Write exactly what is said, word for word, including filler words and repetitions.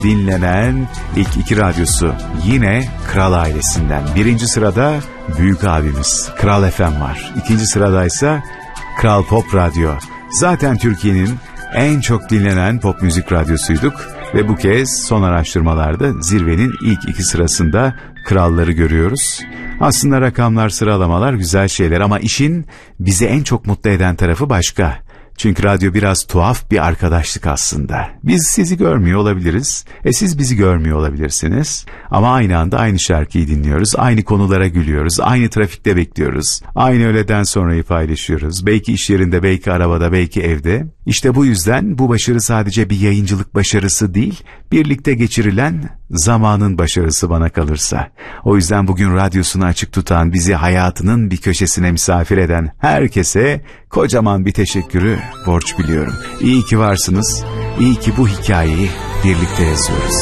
dinlenen ilk iki radyosu yine Kral ailesinden. Birinci sırada büyük abimiz Kral F M var. İkinci sıradaysa Kral Pop Radyo. Zaten Türkiye'nin en çok dinlenen pop müzik radyosuyduk ve bu kez son araştırmalarda zirvenin ilk iki sırasında kralları görüyoruz. Aslında rakamlar, sıralamalar güzel şeyler ama işin bizi en çok mutlu eden tarafı başka. Çünkü radyo biraz tuhaf bir arkadaşlık aslında. Biz sizi görmüyor olabiliriz, e siz bizi görmüyor olabilirsiniz. Ama aynı anda aynı şarkıyı dinliyoruz, aynı konulara gülüyoruz, aynı trafikte bekliyoruz. Aynı öğleden sonrayı paylaşıyoruz. Belki iş yerinde, belki arabada, belki evde. İşte bu yüzden bu başarı sadece bir yayıncılık başarısı değil, birlikte geçirilen zamanın başarısı bana kalırsa. O yüzden bugün radyosunu açık tutan, bizi hayatının bir köşesine misafir eden herkese kocaman bir teşekkürü borç biliyorum. İyi ki varsınız, iyi ki bu hikayeyi birlikte yazıyoruz.